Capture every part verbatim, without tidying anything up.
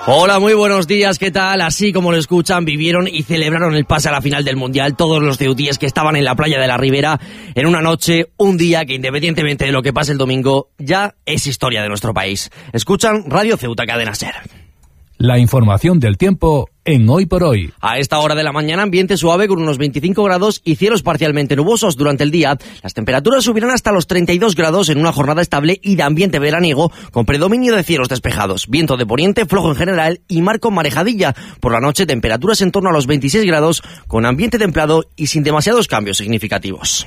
Hola, muy buenos días, ¿qué tal? Así como lo escuchan, vivieron y celebraron el pase a la final del Mundial todos los ceutíes que estaban en la playa de la Ribera en una noche, un día que independientemente de lo que pase el domingo, ya es historia de nuestro país. Escuchan Radio Ceuta, Cadena SER. La información del tiempo en Hoy por Hoy. A esta hora de la mañana, ambiente suave con unos veinticinco grados y cielos parcialmente nubosos. Durante el día, las temperaturas subirán hasta los treinta y dos grados en una jornada estable y de ambiente veraniego con predominio de cielos despejados. Viento de poniente flojo en general y mar con marejadilla. Por la noche, temperaturas en torno a los veintiséis grados con ambiente templado y sin demasiados cambios significativos.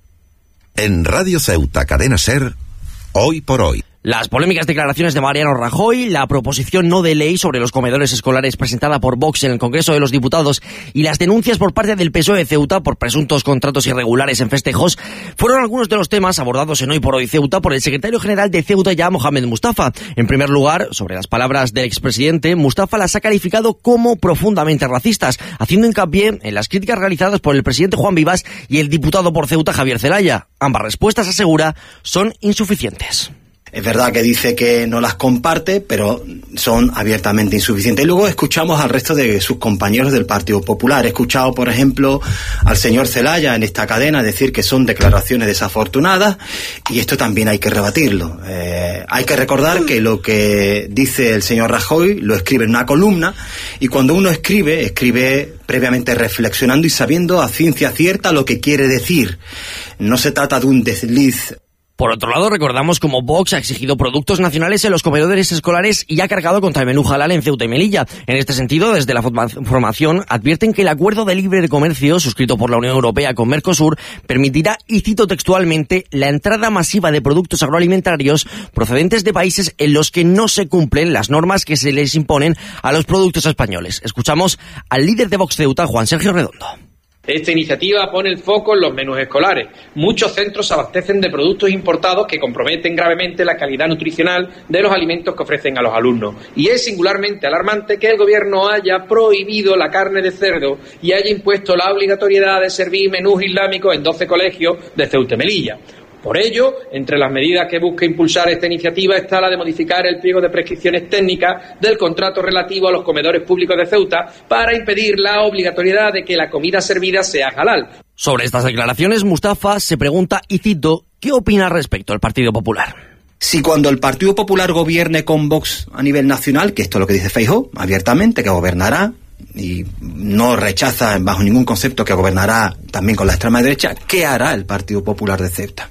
En Radio Ceuta, Cadena SER, Hoy por Hoy. Las polémicas declaraciones de Mariano Rajoy, la proposición no de ley sobre los comedores escolares presentada por Vox en el Congreso de los Diputados y las denuncias por parte del P S O E de Ceuta por presuntos contratos irregulares en festejos fueron algunos de los temas abordados en Hoy por Hoy Ceuta por el secretario general de Ceuta ya, Mohamed Mustafa. En primer lugar, sobre las palabras del expresidente, Mustafa las ha calificado como profundamente racistas, haciendo hincapié en las críticas realizadas por el presidente Juan Vivas y el diputado por Ceuta Javier Zelaya. Ambas respuestas, asegura, son insuficientes. Es verdad que dice que no las comparte, pero son abiertamente insuficientes. Y luego escuchamos al resto de sus compañeros del Partido Popular. He escuchado, por ejemplo, al señor Zelaya en esta cadena decir que son declaraciones desafortunadas, y esto también hay que rebatirlo. Eh, hay que recordar que lo que dice el señor Rajoy lo escribe en una columna, y cuando uno escribe, escribe previamente reflexionando y sabiendo a ciencia cierta lo que quiere decir. No se trata de un desliz. Por otro lado, recordamos cómo Vox ha exigido productos nacionales en los comedores escolares y ha cargado contra el menú halal en Ceuta y Melilla. En este sentido, desde la formación advierten que el acuerdo de libre comercio suscrito por la Unión Europea con Mercosur permitirá, y cito textualmente, la entrada masiva de productos agroalimentarios procedentes de países en los que no se cumplen las normas que se les imponen a los productos españoles. Escuchamos al líder de Vox Ceuta, Juan Sergio Redondo. Esta iniciativa pone el foco en los menús escolares. Muchos centros se abastecen de productos importados que comprometen gravemente la calidad nutricional de los alimentos que ofrecen a los alumnos. Y es singularmente alarmante que el Gobierno haya prohibido la carne de cerdo y haya impuesto la obligatoriedad de servir menús islámicos en doce colegios de Ceuta y Melilla. Por ello, entre las medidas que busca impulsar esta iniciativa está la de modificar el pliego de prescripciones técnicas del contrato relativo a los comedores públicos de Ceuta para impedir la obligatoriedad de que la comida servida sea halal. Sobre estas declaraciones, Mustafa se pregunta, y cito, ¿qué opina respecto al Partido Popular? Si cuando el Partido Popular gobierne con Vox a nivel nacional, que esto es lo que dice Feijóo abiertamente, que gobernará, y no rechaza bajo ningún concepto que gobernará también con la extrema derecha, ¿qué hará el Partido Popular de Ceuta?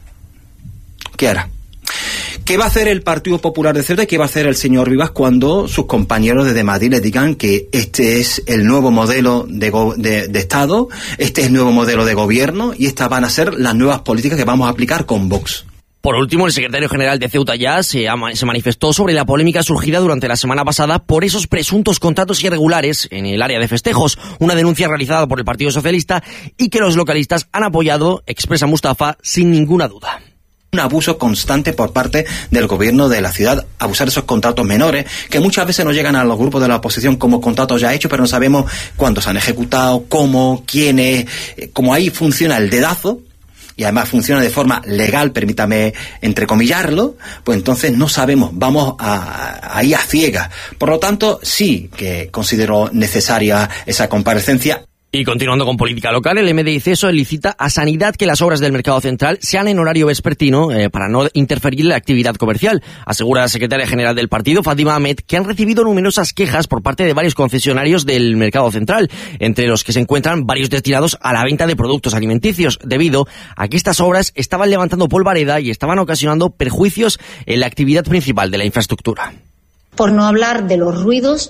¿Qué hará? ¿Qué va a hacer el Partido Popular de Ceuta y qué va a hacer el señor Vivas cuando sus compañeros desde Madrid le digan que este es el nuevo modelo de, go- de, de Estado, este es el nuevo modelo de gobierno y estas van a ser las nuevas políticas que vamos a aplicar con Vox? Por último, el secretario general de Ceuta ya se, se manifestó sobre la polémica surgida durante la semana pasada por esos presuntos contratos irregulares en el área de festejos, una denuncia realizada por el Partido Socialista y que los localistas han apoyado, expresa Mustafa, sin ninguna duda. Un abuso constante por parte del gobierno de la ciudad, abusar de esos contratos menores, que muchas veces nos llegan a los grupos de la oposición como contratos ya hechos, pero no sabemos cuántos se han ejecutado, cómo, quiénes, como ahí funciona el dedazo, y además funciona de forma legal, permítame entrecomillarlo, pues entonces no sabemos, vamos a, ahí a ciegas. Por lo tanto, sí que considero necesaria esa comparecencia. Y continuando con política local, el M D I C solicita a Sanidad que las obras del Mercado Central sean en horario vespertino eh, para no interferir en la actividad comercial. Asegura la secretaria general del partido, Fátima Ahmed, que han recibido numerosas quejas por parte de varios concesionarios del Mercado Central, entre los que se encuentran varios destinados a la venta de productos alimenticios, debido a que estas obras estaban levantando polvareda y estaban ocasionando perjuicios en la actividad principal de la infraestructura. Por no hablar de los ruidos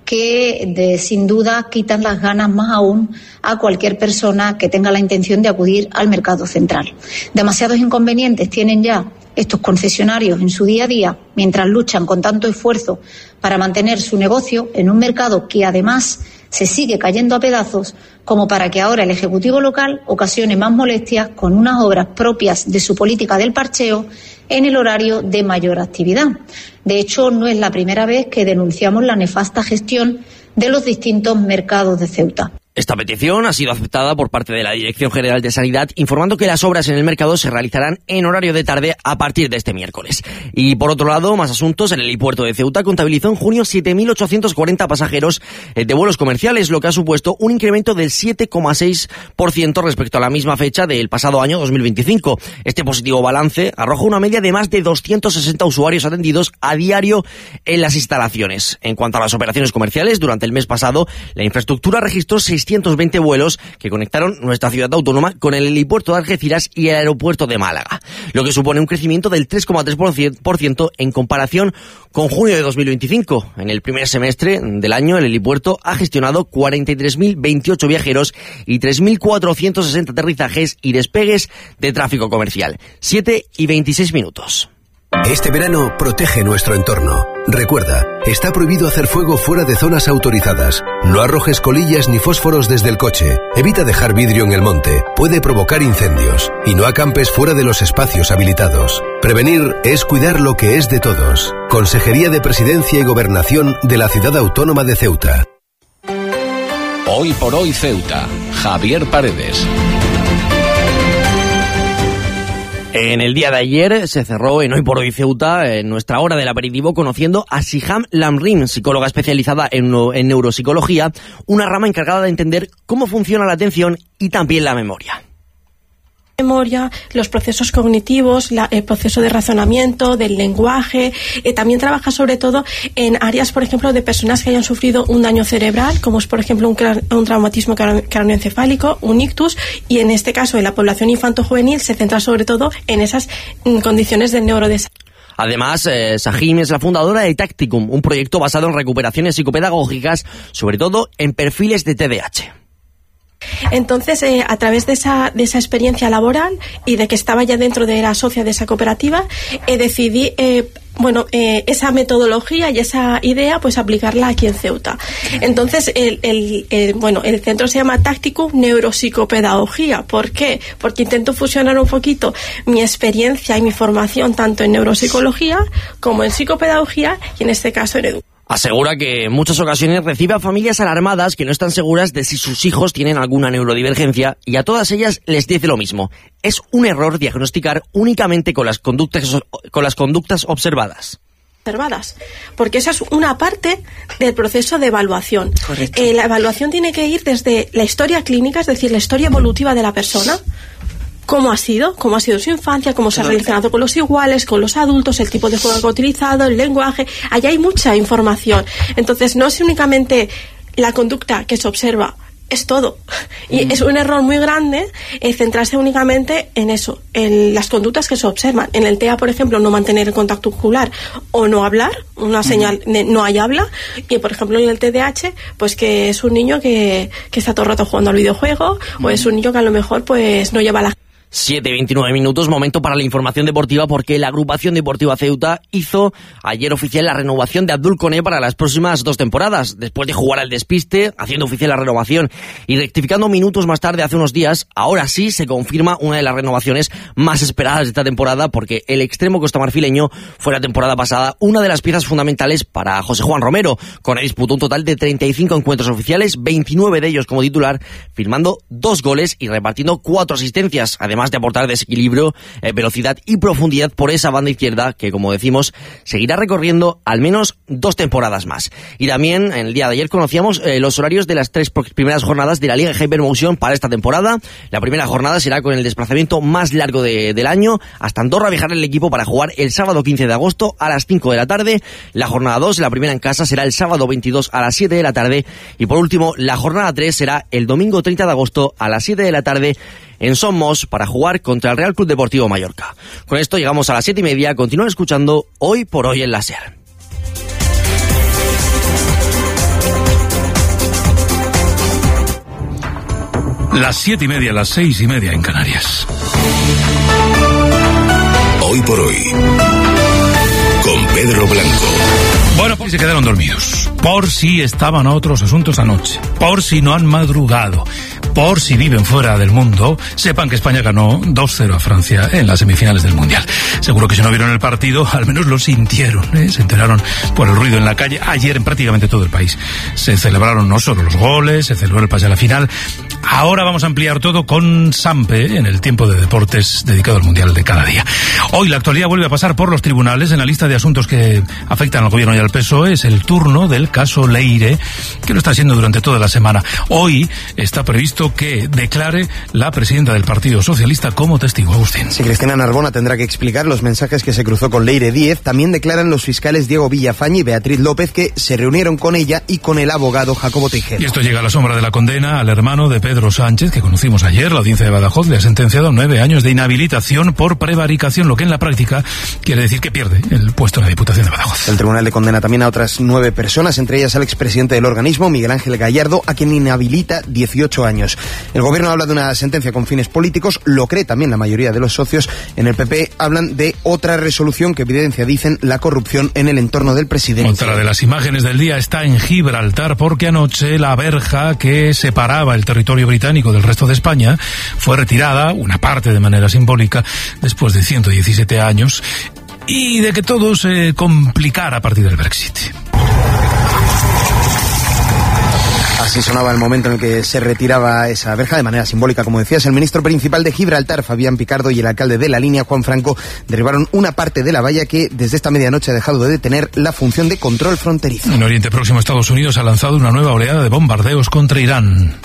que de, sin duda quitan las ganas más aún a cualquier persona que tenga la intención de acudir al mercado central. Demasiados inconvenientes tienen ya estos concesionarios en su día a día mientras luchan con tanto esfuerzo para mantener su negocio en un mercado que además se sigue cayendo a pedazos, como para que ahora el Ejecutivo local ocasione más molestias con unas obras propias de su política del parcheo en el horario de mayor actividad. De hecho, no es la primera vez que denunciamos la nefasta gestión de los distintos mercados de Ceuta. Esta petición ha sido aceptada por parte de la Dirección General de Sanidad, informando que las obras en el mercado se realizarán en horario de tarde a partir de este miércoles. Y por otro lado, más asuntos, el helipuerto de Ceuta contabilizó en junio siete mil ochocientos cuarenta pasajeros de vuelos comerciales, lo que ha supuesto un incremento del siete coma seis por ciento respecto a la misma fecha del pasado año dos mil veinticinco. Este positivo balance arroja una media de más de doscientos sesenta usuarios atendidos a diario en las instalaciones. En cuanto a las operaciones comerciales, durante el mes pasado, la infraestructura registró seiscientos veinte vuelos que conectaron nuestra ciudad autónoma con el helipuerto de Algeciras y el aeropuerto de Málaga, lo que supone un crecimiento del tres coma tres por ciento en comparación con junio de dos mil veinticinco. En el primer semestre del año, el helipuerto ha gestionado cuarenta y tres mil veintiocho viajeros y tres mil cuatrocientos sesenta aterrizajes y despegues de tráfico comercial. siete y veintiséis minutos. Este verano protege nuestro entorno. Recuerda, está prohibido hacer fuego fuera de zonas autorizadas. No arrojes colillas ni fósforos desde el coche. Evita dejar vidrio en el monte. Puede provocar incendios. Y no acampes fuera de los espacios habilitados. Prevenir es cuidar lo que es de todos. Consejería de Presidencia y Gobernación de la Ciudad Autónoma de Ceuta. Hoy por hoy Ceuta. Javier Paredes. En el día de ayer se cerró en Hoy por Hoy Ceuta, en nuestra hora del aperitivo, conociendo a Siham Lamrim, psicóloga especializada en, en neuropsicología, una rama encargada de entender cómo funciona la atención y también la memoria. Memoria, los procesos cognitivos, la, el proceso de razonamiento, del lenguaje. Eh, también trabaja sobre todo en áreas, por ejemplo, de personas que hayan sufrido un daño cerebral, como es, por ejemplo, un, un traumatismo craneoencefálico, un ictus, y en este caso, en la población infanto-juvenil, se centra sobre todo en esas mm, condiciones del neurodesarrollo. Además, eh, Sahim es la fundadora de Tacticum, un proyecto basado en recuperaciones psicopedagógicas, sobre todo en perfiles de T D A H. Entonces, eh, a través de esa, de esa experiencia laboral y de que estaba ya dentro de la socia de esa cooperativa, eh, decidí eh, bueno, eh, esa metodología y esa idea, pues aplicarla aquí en Ceuta. Entonces, el, el, el, bueno, el centro se llama Tacticum Neuropsicopedagogía. ¿Por qué? Porque intento fusionar un poquito mi experiencia y mi formación tanto en neuropsicología como en psicopedagogía y en este caso en educación. Asegura que en muchas ocasiones recibe a familias alarmadas que no están seguras de si sus hijos tienen alguna neurodivergencia y a todas ellas les dice lo mismo. Es un error diagnosticar únicamente con las conductas, con las conductas observadas. observadas, porque esa es una parte del proceso de evaluación. Eh, la evaluación tiene que ir desde la historia clínica, es decir, la historia evolutiva de la persona. Cómo ha sido, cómo ha sido su infancia, cómo se ha relacionado con los iguales, con los adultos, el tipo de juego que ha utilizado, el lenguaje. Allá hay mucha información. Entonces, no es únicamente la conducta que se observa, es todo. Y mm. es un error muy grande eh, centrarse únicamente en eso, en las conductas que se observan. En el T E A, por ejemplo, no mantener el contacto ocular o no hablar, una señal de no hay habla. Y, por ejemplo, en el T D A H, pues que es un niño que, que está todo el rato jugando al videojuego, mm. o es un niño que a lo mejor pues no lleva la siete y veintinueve minutos, momento para la información deportiva, porque la agrupación deportiva Ceuta hizo ayer oficial la renovación de Abdul Koné para las próximas dos temporadas. Después de jugar al despiste, haciendo oficial la renovación y rectificando minutos más tarde, hace unos días, ahora sí se confirma una de las renovaciones más esperadas de esta temporada, porque el extremo costamarfileño fue la temporada pasada una de las piezas fundamentales para José Juan Romero. Koné disputó un total de treinta y cinco encuentros oficiales, veintinueve de ellos como titular, firmando dos goles y repartiendo cuatro asistencias, además de aportar desequilibrio, eh, velocidad y profundidad por esa banda izquierda que, como decimos, seguirá recorriendo al menos dos temporadas más. Y también en el día de ayer conocíamos eh, los horarios de las tres primeras jornadas de la Liga Hypermotion para esta temporada. La primera jornada será con el desplazamiento más largo de, del año. Hasta Andorra viajará el equipo para jugar el sábado quince de agosto a las cinco de la tarde. La jornada dos, la primera en casa, será el sábado veintidós a las siete de la tarde. Y por último, la jornada tres será el domingo treinta de agosto a las siete de la tarde en Somos para jugar contra el Real Club Deportivo Mallorca. Con esto llegamos a las siete y media. Continúan escuchando Hoy por Hoy en la SER. Las siete y media, las seis y media en Canarias. Hoy por Hoy con Pedro Blanco. Bueno, pues se quedaron dormidos. Por si estaban a otros asuntos anoche. Por si no han madrugado. por si viven fuera del mundo, sepan que España ganó dos cero a Francia en las semifinales del Mundial. Seguro que si no vieron el partido, al menos lo sintieron, ¿eh? Se enteraron por el ruido en la calle. Ayer en prácticamente todo el país se celebraron no solo los goles, se celebró el pase a la final. Ahora vamos a ampliar todo con Sampe en el tiempo de deportes dedicado al Mundial de cada día. Hoy la actualidad vuelve a pasar por los tribunales. En la lista de asuntos que afectan al gobierno y al P S O E es el turno del caso Leire, que lo está haciendo durante toda la semana. Hoy está previsto que declare la presidenta del Partido Socialista como testigo. Agustín. Sí, Cristina Narbona tendrá que explicar los mensajes que se cruzó con Leire Díez. También declaran los fiscales Diego Villafañe y Beatriz López, que se reunieron con ella y con el abogado Jacobo Tejero. Y esto llega a la sombra de la condena al hermano de Pedro Sánchez, que conocimos ayer. La audiencia de Badajoz le ha sentenciado nueve años de inhabilitación por prevaricación, lo que en la práctica quiere decir que pierde el puesto en la Diputación de Badajoz. El tribunal le condena también a otras nueve personas, entre ellas al expresidente del organismo, Miguel Ángel Gallardo, a quien inhabilita dieciocho años. El gobierno habla de una sentencia con fines políticos, lo cree también la mayoría de los socios. En el P P hablan de otra resolución que evidencia, dicen, la corrupción en el entorno del presidente. Otra de las imágenes del día está en Gibraltar, porque anoche la verja que separaba el territorio británico del resto de España fue retirada, una parte de manera simbólica, después de ciento diecisiete años, y de que todo se complicara a partir del Brexit. Así sonaba el momento en el que se retiraba esa verja de manera simbólica, como decías. El ministro principal de Gibraltar, Fabián Picardo, y el alcalde de la línea, Juan Franco, derribaron una parte de la valla que desde esta medianoche ha dejado de tener la función de control fronterizo. En Oriente Próximo, Estados Unidos ha lanzado una nueva oleada de bombardeos contra Irán.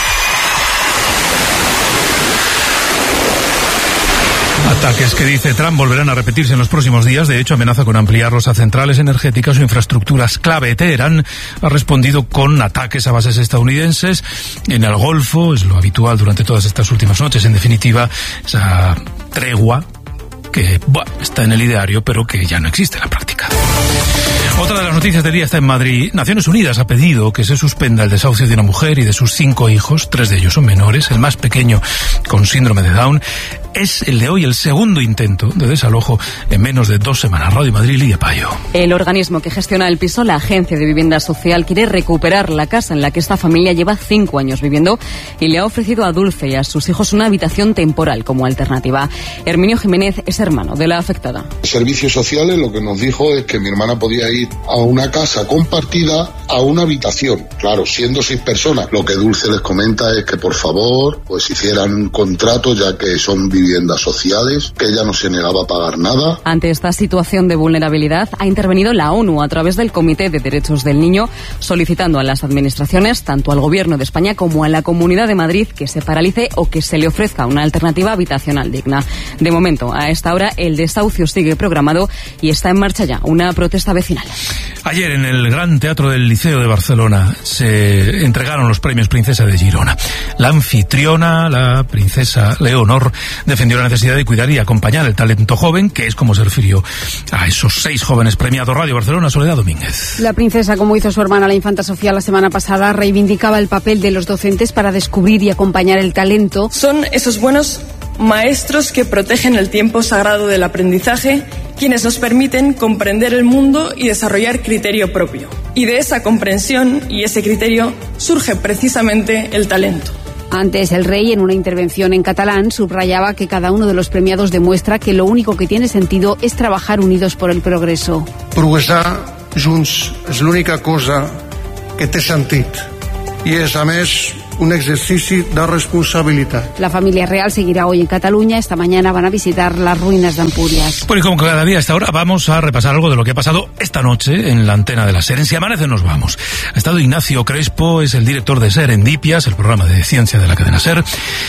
Ataques que, dice Trump, volverán a repetirse en los próximos días. De hecho, amenaza con ampliarlos a centrales energéticas o infraestructuras clave. Teherán ha respondido con ataques a bases estadounidenses en el Golfo. Es lo habitual durante todas estas últimas noches. En definitiva, esa tregua que bueno, está en el ideario, pero que ya no existe en la práctica. Otra de las noticias del día está en Madrid. Naciones Unidas ha pedido que se suspenda el desahucio de una mujer y de sus cinco hijos. Tres de ellos son menores. El más pequeño, con síndrome de Down, es el de hoy el segundo intento de desalojo en menos de dos semanas. Radio Madrid, Lidia Payo. El organismo que gestiona el piso, la Agencia de Vivienda Social, quiere recuperar la casa en la que esta familia lleva cinco años viviendo y le ha ofrecido a Dulce y a sus hijos una habitación temporal como alternativa. Herminio Jiménez es hermano de la afectada. Servicios Sociales lo que nos dijo es que mi hermana podía ir a una casa compartida a una habitación. Claro, siendo seis personas. Lo que Dulce les comenta es que por favor pues hicieran un contrato, ya que son viviendas sociales, que ella no se negaba a pagar nada. Ante esta situación de vulnerabilidad ha intervenido la ONU a través del Comité de Derechos del Niño, solicitando a las administraciones, tanto al Gobierno de España como a la Comunidad de Madrid, que se paralice o que se le ofrezca una alternativa habitacional digna. De momento, a esta hora, el desahucio sigue programado y está en marcha ya una protesta vecinal. Ayer en el Gran Teatro del Liceo de Barcelona se entregaron los premios Princesa de Girona. La anfitriona, la princesa Leonor, defendió la necesidad de cuidar y acompañar el talento joven, que es como se refirió a esos seis jóvenes premiados. Radio Barcelona, Soledad Domínguez. La princesa, como hizo su hermana la infanta Sofía la semana pasada, reivindicaba el papel de los docentes para descubrir y acompañar el talento. Son esos buenos maestros que protegen el tiempo sagrado del aprendizaje, quienes nos permiten comprender el mundo y desarrollar criterio propio. Y de esa comprensión y ese criterio surge precisamente el talento. Antes, el rey, en una intervención en catalán, subrayaba que cada uno de los premiados demuestra que lo único que tiene sentido es trabajar unidos por el progreso. Progressar junts és l'única cosa que té sentit i és, a més, un ejercicio de responsabilidad. La familia real seguirá hoy en Cataluña. Esta mañana van a visitar las ruinas de Ampurias. Bueno, y como cada día a esta hora vamos a repasar algo de lo que ha pasado esta noche en la antena de la SER. En Si Amanece nos vamos. Ha estado Ignacio Crespo, es el director de Serendipias, el programa de ciencia de la cadena SER.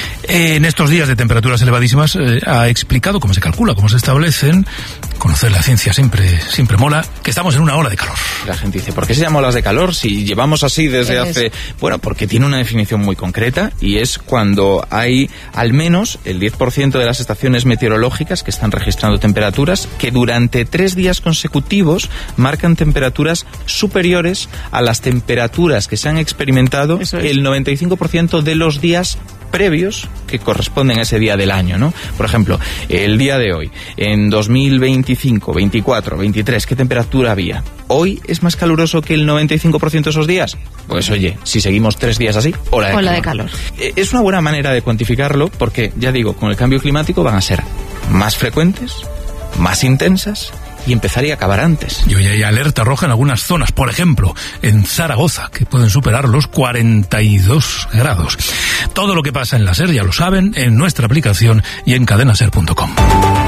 En estos días de temperaturas elevadísimas eh, ha explicado cómo se calcula, cómo se establecen. Conocer la ciencia siempre siempre mola, que estamos en una ola de calor. La gente dice, ¿por qué se llama olas de calor si llevamos así desde es. hace...? Bueno, porque tiene una definición muy concreta y es cuando hay al menos el diez por ciento de las estaciones meteorológicas que están registrando temperaturas que durante tres días consecutivos marcan temperaturas superiores a las temperaturas que se han experimentado el noventa y cinco por ciento de los días previos que corresponden a ese día del año, ¿no? Por ejemplo, el día de hoy, en dos mil veinticinco, veinticuatro, veintitrés, ¿qué temperatura había? ¿Hoy es más caluroso que el noventa y cinco por ciento de esos días? Pues oye, si seguimos tres días así, ola de, ola calor. de calor. Es una buena manera de cuantificarlo porque, ya digo, con el cambio climático van a ser más frecuentes, más intensas y empezar y acabar antes. Y hoy hay alerta roja en algunas zonas, por ejemplo, en Zaragoza, que pueden superar los cuarenta y dos grados. Todo lo que pasa en la SER ya lo saben en nuestra aplicación y en cadena ser punto com.